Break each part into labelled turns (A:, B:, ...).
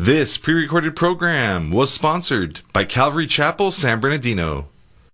A: This pre-recorded program was sponsored by Calvary Chapel, San Bernardino.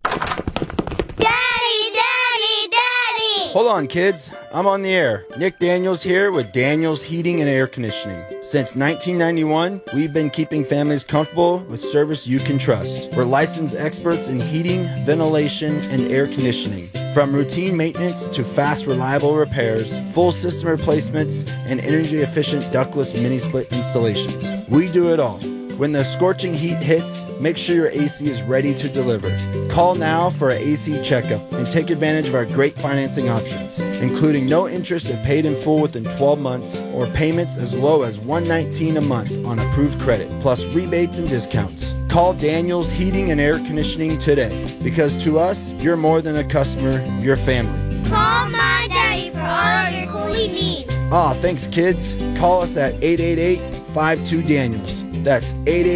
B: Hold on, kids. I'm on the air. Nick Daniels here with Daniels Heating and Air Conditioning. Since 1991, we've been keeping families comfortable with service you can trust. We're licensed experts in heating, ventilation, and air conditioning. From routine maintenance to fast, reliable repairs, full system replacements, and energy-efficient ductless mini-split installations. We do it all. When the scorching heat hits, make sure your AC is ready to deliver. Call now for an AC checkup and take advantage of our great financing options, including no interest if paid in full within 12 months or payments as low as $119 a month on approved credit, plus rebates and discounts. Call Daniels Heating and Air Conditioning today, because to us, you're more than a customer, you're family.
C: Call my daddy for all of your cooling needs.
B: Thanks, kids. Call us at 888-52-DANIELS. That's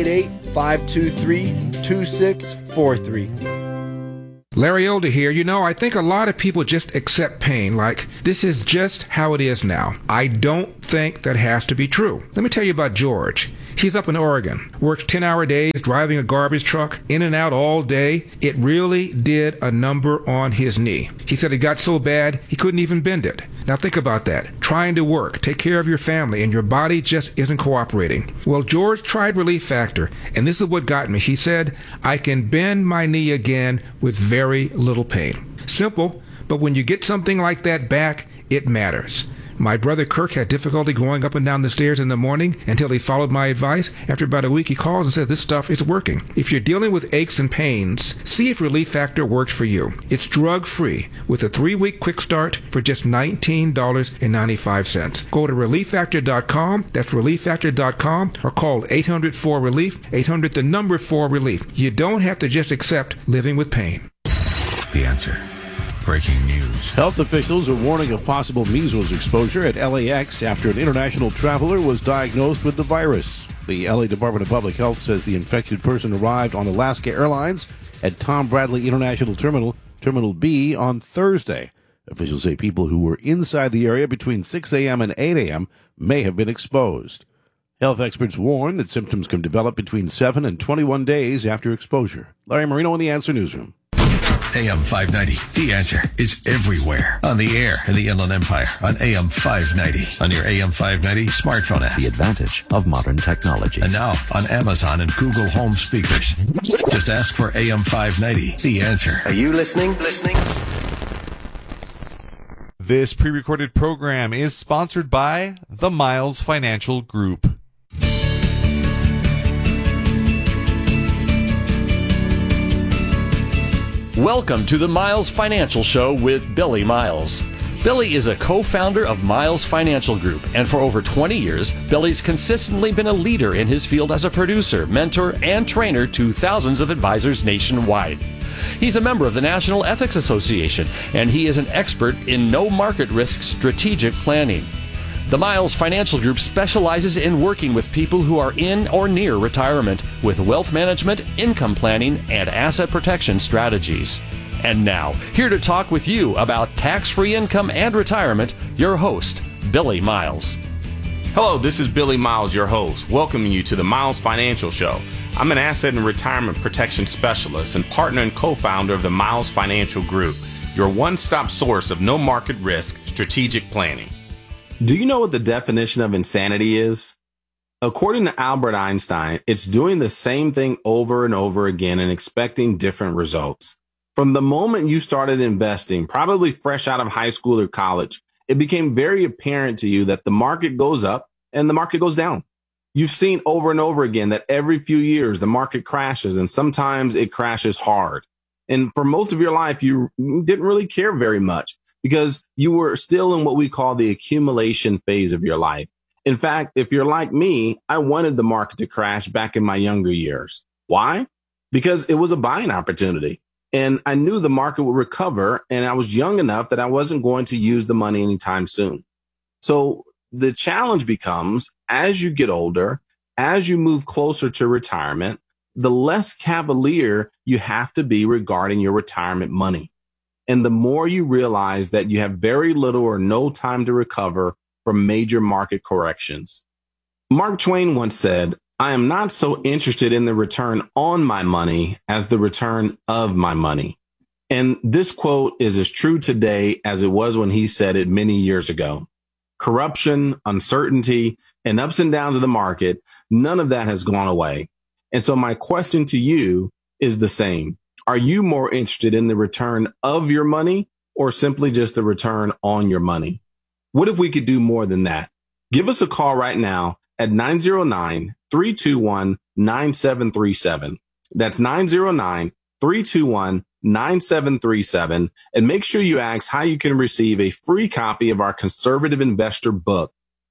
B: 888-523-2643.
D: Larry Older here. You know, I think a lot of people just accept pain like this is just how it is now. I don't think that has to be true. Let me tell you about George. He's up in Oregon, works 10-hour days, driving a garbage truck, in and out all day. It really did a number on his knee. He said it got so bad, he couldn't even bend it. Now think about that. Trying to work, take care of your family, and your body just isn't cooperating. Well, George tried Relief Factor, and this is what got me. He said, I can bend my knee again with very little pain. Simple, but when you get something like that back, it matters. My brother Kirk had difficulty going up and down the stairs in the morning until he followed my advice. After about a week, he calls and says, this stuff is working. If you're dealing with aches and pains, see if Relief Factor works for you. It's drug-free with a 3-week quick start for just $19.95. Go to ReliefFactor.com. That's ReliefFactor.com, or call 800-4-RELIEF, 800-4-RELIEF. You don't have to just accept living with pain.
E: The Answer. Breaking news.
F: Health officials are warning of possible measles exposure at LAX after an international traveler was diagnosed with the virus. The LA Department of Public Health says the infected person arrived on Alaska Airlines at Tom Bradley International Terminal, Terminal B, on Thursday. Officials say people who were inside the area between 6 a.m. and 8 a.m. may have been exposed. Health experts warn that symptoms can develop between 7 and 21 days after exposure. Larry Marino in the Answer Newsroom.
E: AM 590. The Answer is everywhere. On the air in the Inland Empire. On AM 590. On your AM 590 smartphone app.
G: The advantage of modern technology.
E: And now on Amazon and Google Home speakers. Just ask for AM 590. The Answer.
H: Are you listening?
A: This pre-recorded program is sponsored by the Miles Financial Group.
I: Welcome to the Miles Financial Show with Billy Miles. Billy is a co-founder of Miles Financial Group, and for over 20 years, Billy's consistently been a leader in his field as a producer, mentor, and trainer to thousands of advisors nationwide. He's a member of the National Ethics Association, and he is an expert in no market risk strategic planning. The Miles Financial Group specializes in working with people who are in or near retirement with wealth management, income planning, and asset protection strategies. And now, here to talk with you about tax-free income and retirement, your host, Billy Miles.
J: Hello, this is Billy Miles, your host, welcoming you to the Miles Financial Show. I'm an asset and retirement protection specialist and partner and co-founder of the Miles Financial Group, your one-stop source of no market risk strategic planning.
K: Do you know what the definition of insanity is? According to Albert Einstein, it's doing the same thing over and over again and expecting different results. From the moment you started investing, probably fresh out of high school or college, it became very apparent to you that the market goes up and the market goes down. You've seen over and over again that every few years the market crashes, and sometimes it crashes hard. And for most of your life, you didn't really care very much, because you were still in what we call the accumulation phase of your life. In fact, if you're like me, I wanted the market to crash back in my younger years. Why? Because it was a buying opportunity. And I knew the market would recover, and I was young enough that I wasn't going to use the money anytime soon. So the challenge becomes, as you get older, as you move closer to retirement, the less cavalier you have to be regarding your retirement money. And the more you realize that you have very little or no time to recover from major market corrections. Mark Twain once said, I am not so interested in the return on my money as the return of my money. And this quote is as true today as it was when he said it many years ago. Corruption, uncertainty, and ups and downs of the market, none of that has gone away. And so my question to you is the same. Are you more interested in the return of your money or simply just the return on your money? What if we could do more than that? Give us a call right now at 909-321-9737. That's 909-321-9737. And make sure you ask how you can receive a free copy of our Conservative Investor book,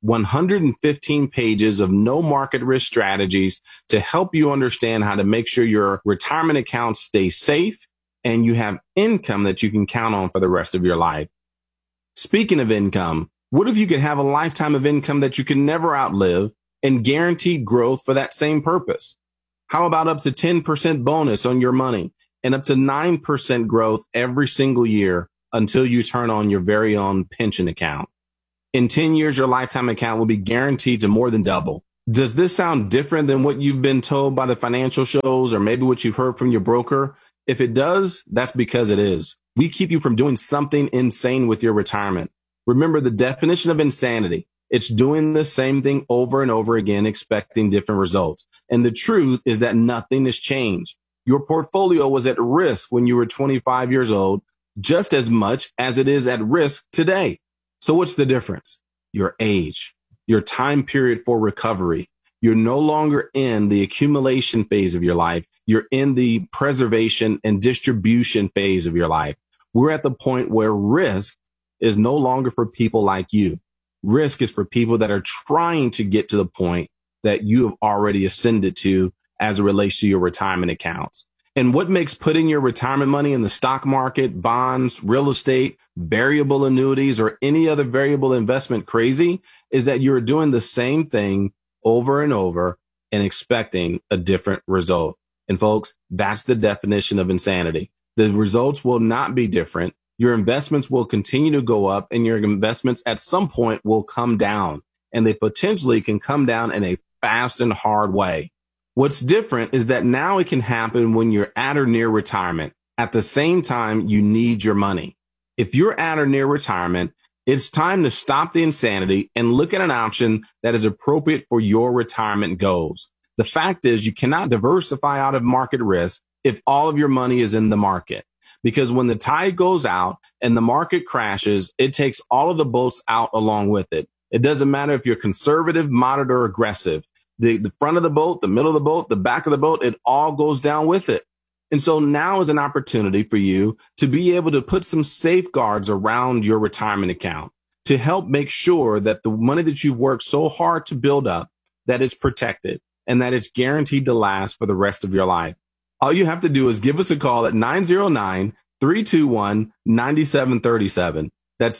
K: 115 pages of no market risk strategies to help you understand how to make sure your retirement accounts stay safe and you have income that you can count on for the rest of your life. Speaking of income, what if you could have a lifetime of income that you can never outlive and guaranteed growth for that same purpose? How about up to 10% bonus on your money and up to 9% growth every single year until you turn on your very own pension account? In 10 years, your lifetime account will be guaranteed to more than double. Does this sound different than what you've been told by the financial shows or maybe what you've heard from your broker? If it does, that's because it is. We keep you from doing something insane with your retirement. Remember the definition of insanity. It's doing the same thing over and over again, expecting different results. And the truth is that nothing has changed. Your portfolio was at risk when you were 25 years old, just as much as it is at risk today. So what's the difference? Your age, your time period for recovery. You're no longer in the accumulation phase of your life. You're in the preservation and distribution phase of your life. We're at the point where risk is no longer for people like you. Risk is for people that are trying to get to the point that you have already ascended to as it relates to your retirement accounts. And what makes putting your retirement money in the stock market, bonds, real estate, variable annuities, or any other variable investment crazy is that you're doing the same thing over and over and expecting a different result. And folks, that's the definition of insanity. The results will not be different. Your investments will continue to go up and your investments at some point will come down, and they potentially can come down in a fast and hard way. What's different is that now it can happen when you're at or near retirement. At the same time, you need your money. If you're at or near retirement, it's time to stop the insanity and look at an option that is appropriate for your retirement goals. The fact is you cannot diversify out of market risk if all of your money is in the market. Because when the tide goes out and the market crashes, it takes all of the boats out along with it. It doesn't matter if you're conservative, moderate, or aggressive. The front of the boat, the middle of the boat, the back of the boat, it all goes down with it. And so now is an opportunity for you to be able to put some safeguards around your retirement account to help make sure that the money that you've worked so hard to build up, that it's protected and that it's guaranteed to last for the rest of your life. All you have to do is give us a call at 909-321-9737. That's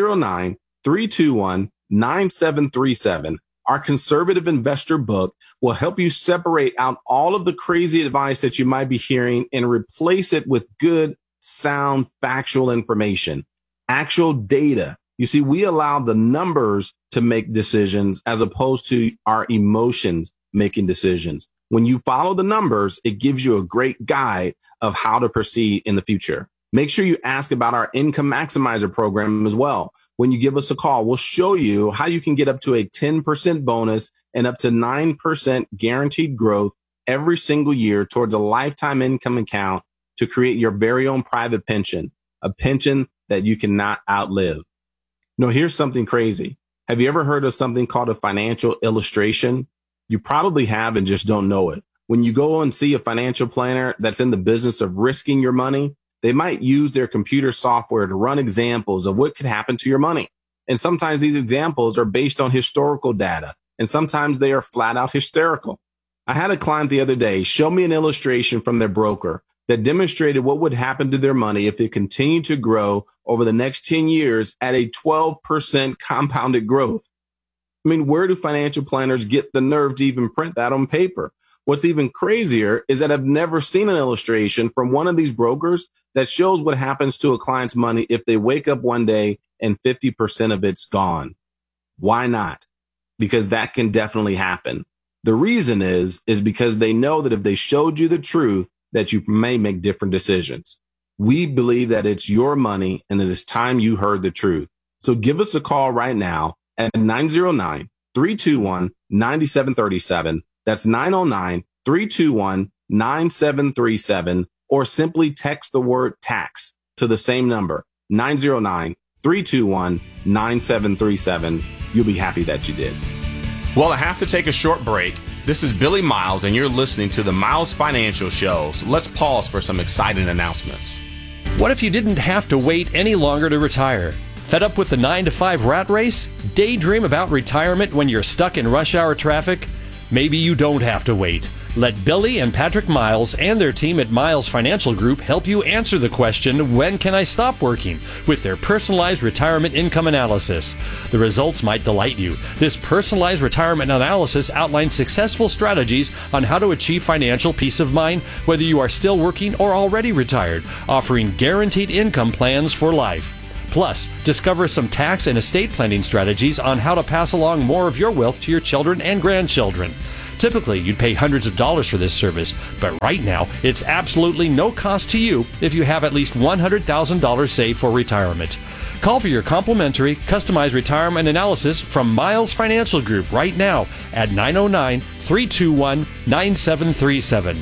K: 909-321-9737. Our Conservative Investor book will help you separate out all of the crazy advice that you might be hearing and replace it with good, sound, factual information, actual data. You see, we allow the numbers to make decisions as opposed to our emotions making decisions. When you follow the numbers, it gives you a great guide of how to proceed in the future. Make sure you ask about our Income Maximizer program as well. When you give us a call, we'll show you how you can get up to a 10% bonus and up to 9% guaranteed growth every single year towards a lifetime income account to create your very own private pension, a pension that you cannot outlive. No, here's something crazy. Have you ever heard of something called a financial illustration? You probably have and just don't know it. When you go and see a financial planner that's in the business of risking your money, they might use their computer software to run examples of what could happen to your money. And sometimes these examples are based on historical data, and sometimes they are flat out hysterical. I had a client the other day show me an illustration from their broker that demonstrated what would happen to their money if it continued to grow over the next 10 years at a 12% compounded growth. I mean, where do financial planners get the nerve to even print that on paper? What's even crazier is that I've never seen an illustration from one of these brokers that shows what happens to a client's money if they wake up one day and 50% of it's gone. Why not? Because that can definitely happen. The reason is because they know that if they showed you the truth, that you may make different decisions. We believe that it's your money and that it's time you heard the truth. So give us a call right now at 909-321-9737. That's 909-321-9737, or simply text the word tax to the same number, 909-321-9737. You'll be happy that you did.
J: Well, I have to take a short break. This is Billy Miles, and you're listening to the Miles Financial Show. So let's pause for some exciting announcements.
I: What if you didn't have to wait any longer to retire? Fed up with the 9-to-5 rat race? Daydream about retirement when you're stuck in rush hour traffic? Maybe you don't have to wait. Let Billy and Patrick Miles and their team at Miles Financial Group help you answer the question, when can I stop working? With their personalized retirement income analysis. The results might delight you. This personalized retirement analysis outlines successful strategies on how to achieve financial peace of mind, whether you are still working or already retired, offering guaranteed income plans for life. Plus, discover some tax and estate planning strategies on how to pass along more of your wealth to your children and grandchildren. Typically, you'd pay hundreds of dollars for this service, but right now, it's absolutely no cost to you if you have at least $100,000 saved for retirement. Call for your complimentary, customized retirement analysis from Miles Financial Group right now at 909-321-9737.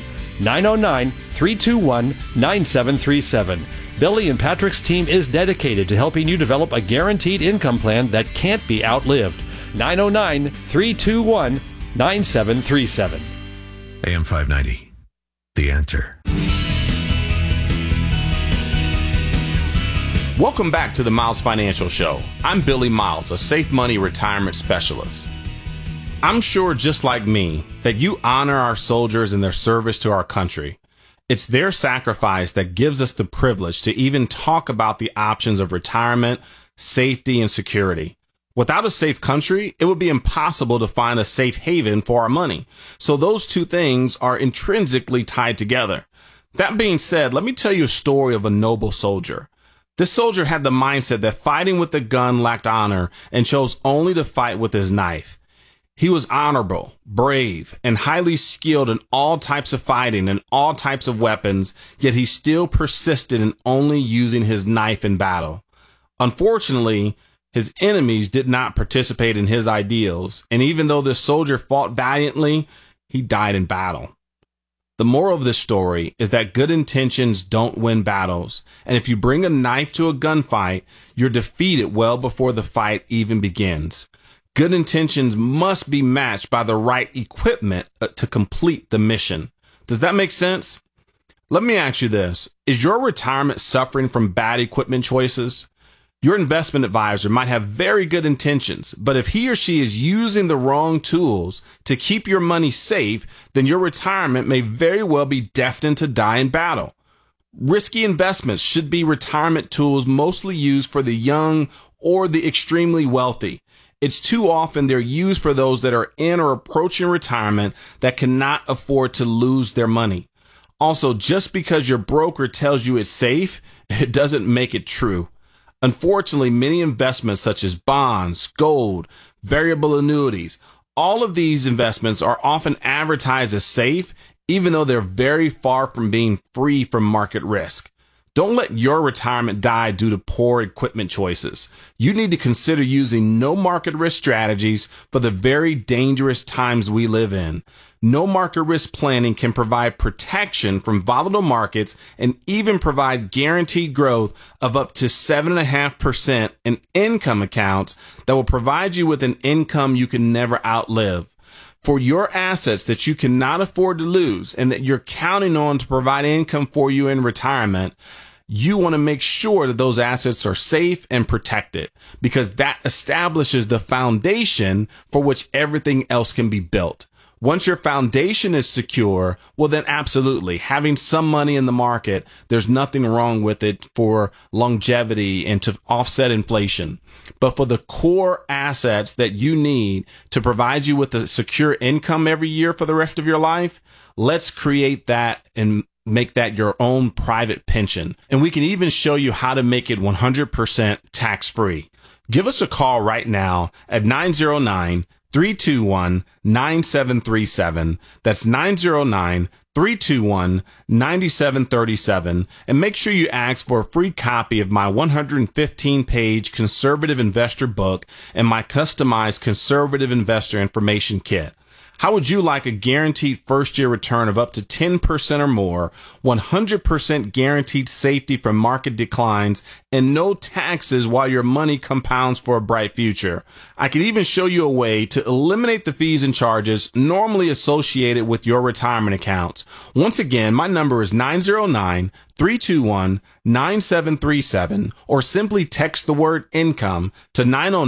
I: 909-321-9737. Billy and Patrick's team is dedicated to helping you develop a guaranteed income plan that can't be outlived. 909-321-9737.
E: AM 590, The Answer.
J: Welcome back to the Miles Financial Show. I'm Billy Miles, a safe money retirement specialist. I'm sure, just like me, that you honor our soldiers and their service to our country. It's their sacrifice that gives us the privilege to even talk about the options of retirement, safety, and security. Without a safe country, it would be impossible to find a safe haven for our money. So those two things are intrinsically tied together. That being said, let me tell you a story of a noble soldier. This soldier had the mindset that fighting with a gun lacked honor and chose only to fight with his knife. He was honorable, brave, and highly skilled in all types of fighting and all types of weapons, yet he still persisted in only using his knife in battle. Unfortunately, his enemies did not participate in his ideals, and even though this soldier fought valiantly, he died in battle. The moral of this story is that good intentions don't win battles, and if you bring a knife to a gunfight, you're defeated well before the fight even begins. Good intentions must be matched by the right equipment to complete the mission. Does that make sense? Let me ask you this. Is your retirement suffering from bad equipment choices? Your investment advisor might have very good intentions, but if he or she is using the wrong tools to keep your money safe, then your retirement may very well be destined to die in battle. Risky investments should be retirement tools mostly used for the young or the extremely wealthy. It's too often they're used for those that are in or approaching retirement that cannot afford to lose their money. Also, just because your broker tells you it's safe, it doesn't make it true. Unfortunately, many investments such as bonds, gold, variable annuities, all of these investments are often advertised as safe, even though they're very far from being free from market risk. Don't let your retirement die due to poor equipment choices. You need to consider using no market risk strategies for the very dangerous times we live in. No market risk planning can provide protection from volatile markets and even provide guaranteed growth of up to 7.5% in income accounts that will provide you with an income you can never outlive. For your assets that you cannot afford to lose and that you're counting on to provide income for you in retirement, you want to make sure that those assets are safe and protected, because that establishes the foundation for which everything else can be built. Once your foundation is secure, well, then absolutely, having some money in the market, there's nothing wrong with it for longevity and to offset inflation. But for the core assets that you need to provide you with a secure income every year for the rest of your life, let's create that and make that your own private pension. And we can even show you how to make it 100% tax-free. Give us a call right now at 909 909-321-9737. That's 909-321-9737. And make sure you ask for a free copy of my 115-page conservative investor book and my customized conservative investor information kit. How would you like a guaranteed first-year return of up to 10% or more, 100% guaranteed safety from market declines, and no taxes while your money compounds for a bright future? I could even show you a way to eliminate the fees and charges normally associated with your retirement accounts. Once again, my number is 909-321-9737, or simply text the word income to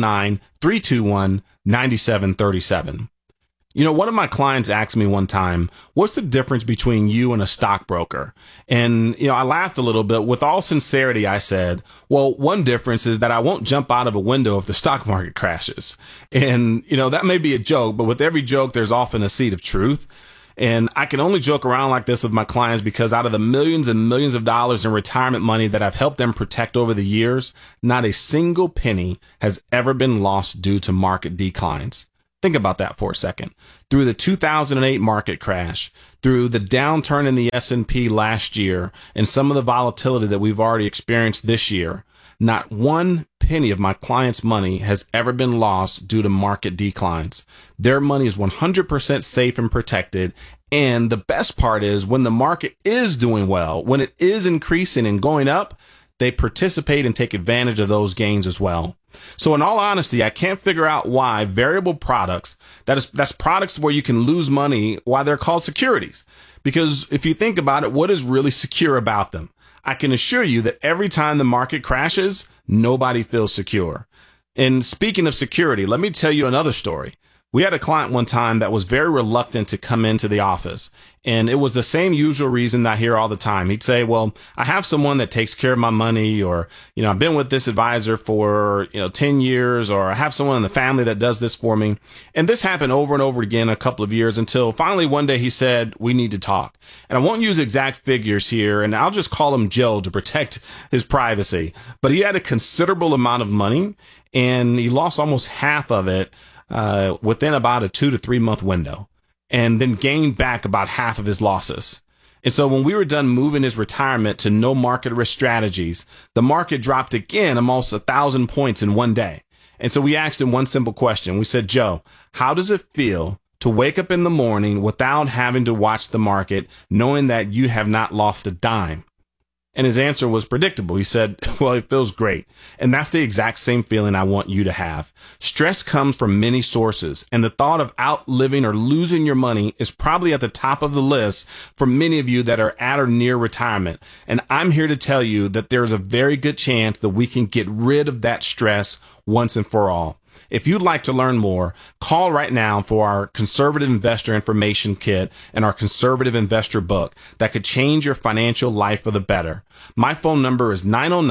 J: 909-321-9737. You know, one of my clients asked me one time, what's the difference between you and a stockbroker? And, I laughed a little bit. With all sincerity, I said, well, one difference is that I won't jump out of a window if the stock market crashes. And, that may be a joke, but with every joke, there's often a seed of truth. And I can only joke around like this with my clients because out of the millions and millions of dollars in retirement money that I've helped them protect over the years, not a single penny has ever been lost due to market declines. Think about that for a second. Through the 2008 market crash, through the downturn in the S&P last year, and some of the volatility that we've already experienced this year, not one penny of my clients' money has ever been lost due to market declines. Their money is 100% safe and protected. And the best part is when the market is doing well, when it is increasing and going up, they participate and take advantage of those gains as well. So in all honesty, I can't figure out why variable products, that's products where you can lose money, why they're called securities. Because if you think about it, what is really secure about them? I can assure you that every time the market crashes, nobody feels secure. And speaking of security, let me tell you another story. We had a client one time that was very reluctant to come into the office. And it was the same usual reason that I hear all the time. He'd say, well, I have someone that takes care of my money, or, I've been with this advisor for, 10 years, or I have someone in the family that does this for me. And this happened over and over again a couple of years until finally one day he said, we need to talk. And I won't use exact figures here, and I'll just call him Joe to protect his privacy. But he had a considerable amount of money, and he lost almost half of it within about a 2 to 3 month window, and then gained back about half of his losses. And so when we were done moving his retirement to no market risk strategies, the market dropped again almost 1,000 points in one day. And so we asked him one simple question. We said, Joe, how does it feel to wake up in the morning without having to watch the market, knowing that you have not lost a dime? And his answer was predictable. He said, well, it feels great. And that's the exact same feeling I want you to have. Stress comes from many sources, and the thought of outliving or losing your money is probably at the top of the list for many of you that are at or near retirement. And I'm here to tell you that there's a very good chance that we can get rid of that stress once and for all. If you'd like to learn more, call right now for our Conservative Investor Information Kit and our Conservative Investor Book that could change your financial life for the better. My phone number is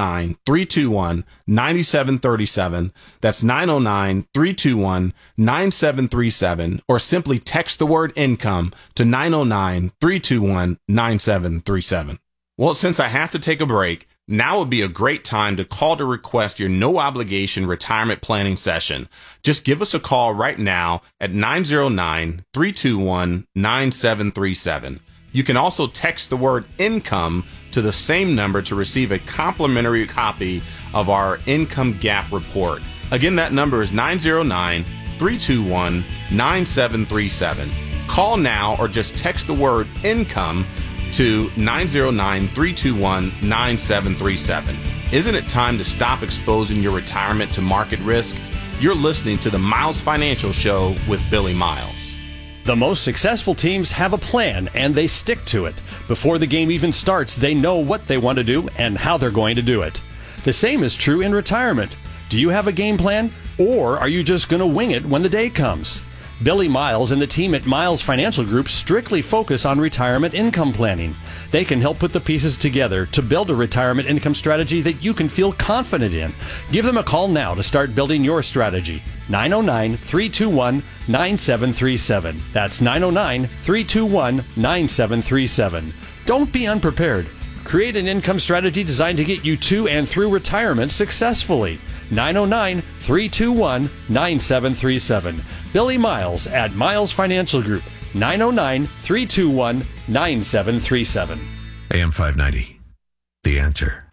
J: 909-321-9737. That's 909-321-9737, or simply text the word income to 909-321-9737. Well, since I have to take a break, now would be a great time to call to request your no-obligation retirement planning session. Just give us a call right now at 909-321-9737. You can also text the word income to the same number to receive a complimentary copy of our income gap report. Again, that number is 909-321-9737. Call now or just text the word income to 909-321-9737. Isn't it time to stop exposing your retirement to market risk? You're listening to the Miles Financial Show with Billy Miles.
I: The most successful teams have a plan, and they stick to it. Before the game even starts, they know what they want to do and how they're going to do it. The same is true in retirement. Do you have a game plan, or are you just going to wing it when the day comes? Billy Miles and the team at Miles Financial Group strictly focus on retirement income planning. They can help put the pieces together to build a retirement income strategy that you can feel confident in. Give them a call now to start building your strategy. 909-321-9737. That's 909-321-9737. Don't be unprepared. Create an income strategy designed to get you to and through retirement successfully. 909-321-9737. Billy Miles at Miles Financial Group. 909-321-9737.
E: AM 590. The Answer.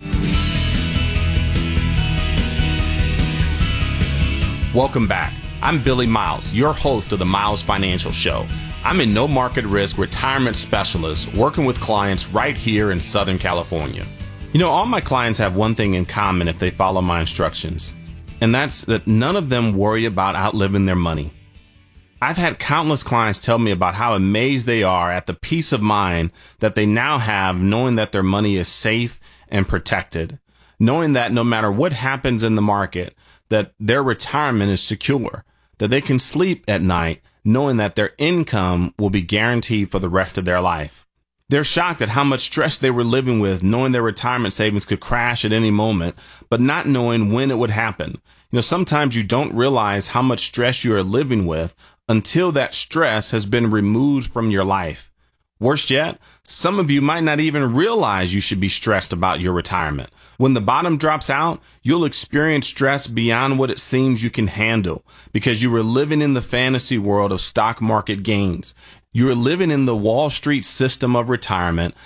J: Welcome back. I'm Billy Miles, your host of the Miles Financial Show. I'm a no market risk retirement specialist working with clients right here in Southern California. You know, all my clients have one thing in common if they follow my instructions, and that's that none of them worry about outliving their money. I've had countless clients tell me about how amazed they are at the peace of mind that they now have knowing that their money is safe and protected, knowing that no matter what happens in the market, that their retirement is secure, that they can sleep at night knowing that their income will be guaranteed for the rest of their life. They're shocked at how much stress they were living with, knowing their retirement savings could crash at any moment, but not knowing when it would happen. You know, sometimes you don't realize how much stress you are living with until that stress has been removed from your life. Worse yet, some of you might not even realize you should be stressed about your retirement. When the bottom drops out, you'll experience stress beyond what it seems you can handle because you were living in the fantasy world of stock market gains. You are living in the Wall Street system of retirement,